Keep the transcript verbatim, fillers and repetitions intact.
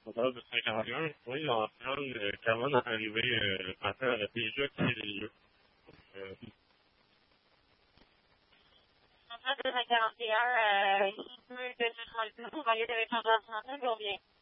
On parle de cinq quarante et un. Oui, Antoine, euh, Cameron est arrivé euh, matin, elle a déjà quitté les lieux. Euh, En fait, de cinq quarante et un, euh, il peut que ce soit le plus, on va aller avec un remplaçant, combien?